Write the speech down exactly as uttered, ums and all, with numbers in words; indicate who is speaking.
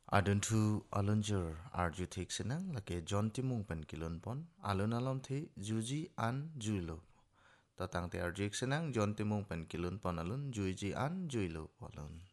Speaker 1: Adun thu alunjur arju thik senang lake John Timung pen kilon pon alun alom the juji an juilo. Tatang te arju senang John Timung pen kilon pon alun juji an juilo alun.